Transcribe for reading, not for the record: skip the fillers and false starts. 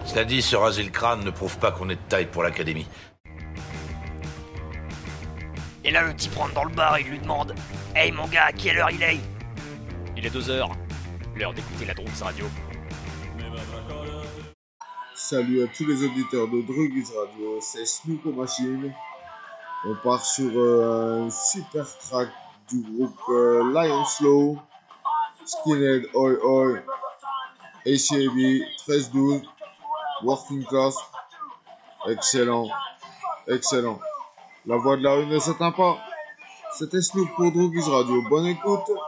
Cela dit, se raser le crâne ne prouve pas qu'on est de taille pour l'académie. Et là, le type rentre dans le bar et il lui demande « Hey mon gars, à quelle heure il est ?» Il est 2h. L'heure d'écouter la Droogs Radio. Salut à tous les auditeurs de Droogs Radio, c'est Snooker Machine. On part sur un super track du groupe Lion Slow, Skinhead Oi Oi, ACAB, 13-12, Working Class. Excellent, excellent. La voix de la rue ne s'éteint pas. C'était Snoop pour Droogs Radio. Bonne écoute.